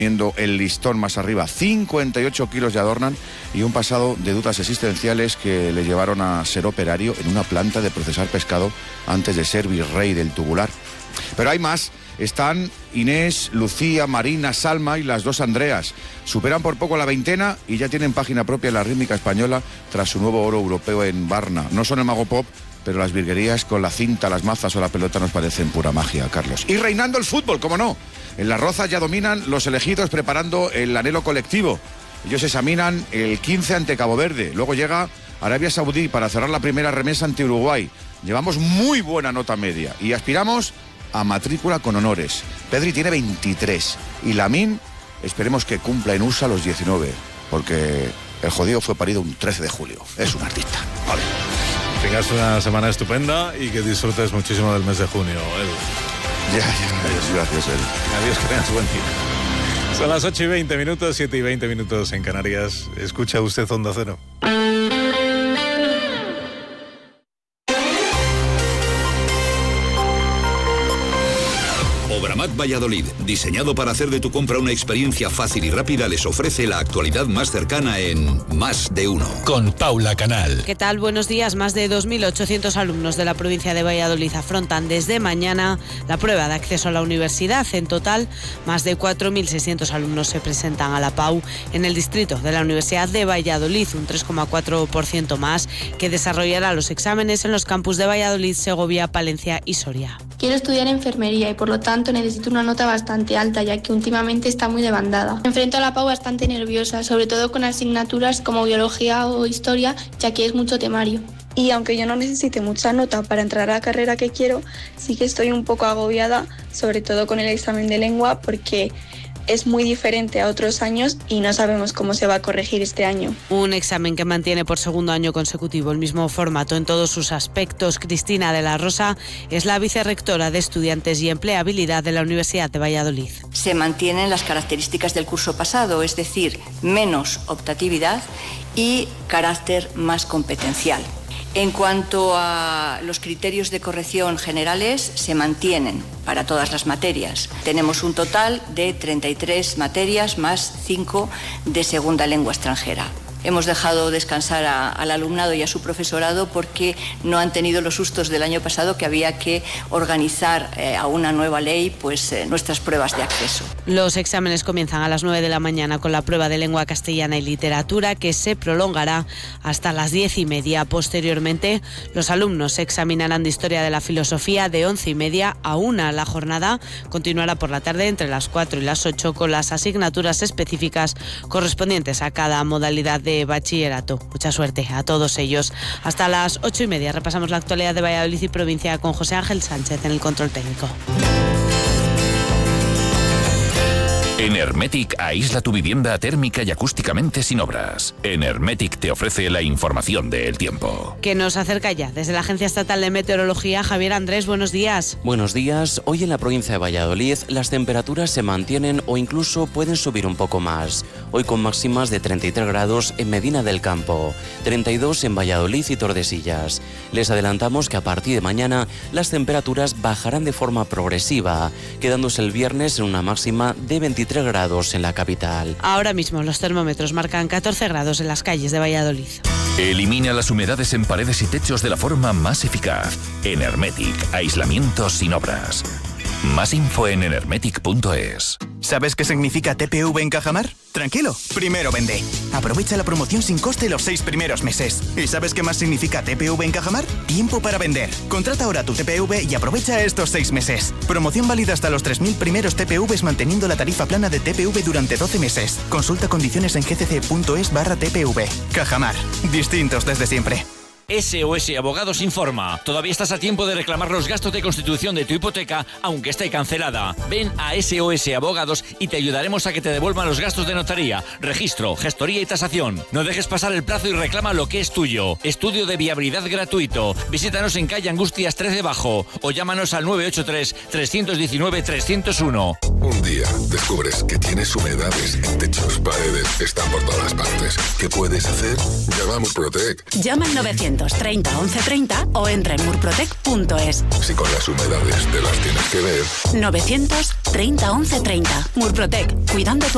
poniendo el listón más arriba. 58 kilos ya adornan y un pasado de dudas existenciales que le llevaron a ser operario en una planta de procesar pescado antes de ser virrey del Tubular. Pero hay más. Están Inés, Lucía, Marina, Salma y las dos Andreas. Superan por poco la veintena y ya tienen página propia en la rítmica española tras su nuevo oro europeo en Varna. No son el mago pop, pero las virguerías con la cinta, las mazas o la pelota nos parecen pura magia, Carlos. Y reinando el fútbol, ¿cómo no? En Las Rozas ya dominan los elegidos preparando el anhelo colectivo. Ellos examinan el 15 ante Cabo Verde. Luego llega Arabia Saudí para cerrar la primera remesa ante Uruguay. Llevamos muy buena nota media y aspiramos a matrícula con honores. Pedri tiene 23 y Lamine esperemos que cumpla en USA los 19, porque el jodido fue parido un 13 de julio. Es un artista. Vale. Tengas una semana estupenda y que disfrutes muchísimo del mes de junio, Edu. Adiós, gracias, Edu. Adiós, que tengas buen día. Son las 8:20, 7:20 en Canarias. Escucha usted Onda Cero. Obramat Valladolid, diseñado para hacer de tu compra una experiencia fácil y rápida, les ofrece la actualidad más cercana en Más de Uno. Con Paula Canal. ¿Qué tal? Buenos días. Más de 2.800 alumnos de la provincia de Valladolid afrontan desde mañana la prueba de acceso a la universidad. En total, más de 4.600 alumnos se presentan a la PAU en el distrito de la Universidad de Valladolid, un 3,4% más, que desarrollará los exámenes en los campus de Valladolid, Segovia, Palencia y Soria. Quiero estudiar enfermería y por lo tanto necesito una nota bastante alta, ya que últimamente está muy demandada. Me enfrento a la PAU bastante nerviosa, sobre todo con asignaturas como biología o historia, ya que es mucho temario. Y aunque yo no necesite mucha nota para entrar a la carrera que quiero, sí que estoy un poco agobiada, sobre todo con el examen de lengua, porque es muy diferente a otros años y no sabemos cómo se va a corregir este año. Un examen que mantiene por segundo año consecutivo el mismo formato en todos sus aspectos. Cristina de la Rosa es la vicerrectora de Estudiantes y Empleabilidad de la Universidad de Valladolid. Se mantienen las características del curso pasado, es decir, menos optatividad y carácter más competencial. En cuanto a los criterios de corrección generales, se mantienen para todas las materias. Tenemos un total de 33 materias más 5 de segunda lengua extranjera. Hemos dejado descansar al alumnado y a su profesorado porque no han tenido los sustos del año pasado, que había que organizar a una nueva ley nuestras pruebas de acceso. Los exámenes comienzan a las 9 de la mañana con la prueba de lengua castellana y literatura, que se prolongará hasta las 10:30. Posteriormente, los alumnos se examinarán de historia de la filosofía de 11:30 a 1. La jornada continuará por la tarde entre las 4 y las 8 con las asignaturas específicas correspondientes a cada modalidad de bachillerato. Mucha suerte a todos ellos. Hasta las 8:30 repasamos la actualidad de Valladolid y provincia con José Ángel Sánchez en el control técnico. En Hermetic aísla tu vivienda térmica y acústicamente sin obras. En Hermetic te ofrece la información del tiempo. Que nos acerca ya desde la Agencia Estatal de Meteorología. Javier Andrés, buenos días. Buenos días. Hoy en la provincia de Valladolid las temperaturas se mantienen o incluso pueden subir un poco más. Hoy con máximas de 33 grados en Medina del Campo, 32 en Valladolid y Tordesillas. Les adelantamos que a partir de mañana las temperaturas bajarán de forma progresiva, quedándose el viernes en una máxima de 23 grados en la capital. Ahora mismo los termómetros marcan 14 grados en las calles de Valladolid. Elimina las humedades en paredes y techos de la forma más eficaz. En Hermetic, aislamiento sin obras. Más info en enermetic.es. ¿Sabes qué significa TPV en Cajamar? Tranquilo, primero vende. Aprovecha la promoción sin coste los 6 primeros meses. ¿Y sabes qué más significa TPV en Cajamar? Tiempo para vender. Contrata ahora tu TPV y aprovecha estos 6 meses. Promoción válida hasta los 3.000 primeros TPVs manteniendo la tarifa plana de TPV durante 12 meses. Consulta condiciones en gcc.es/TPV. Cajamar, distintos desde siempre. SOS Abogados informa. Todavía estás a tiempo de reclamar los gastos de constitución de tu hipoteca, aunque esté cancelada. Ven a SOS Abogados y te ayudaremos a que te devuelvan los gastos de notaría, registro, gestoría y tasación. No dejes pasar el plazo y reclama lo que es tuyo. Estudio de viabilidad gratuito. Visítanos en calle Angustias 13 Bajo o llámanos al 983-319-301. Un día descubres que tienes humedades en techos, paredes, están por todas partes. ¿Qué puedes hacer? Llama a Murprotec. Llama al 930 1130 o entra en murprotec.es. Si con las humedades te las tienes que ver. 930 1130. Murprotec, cuidando tu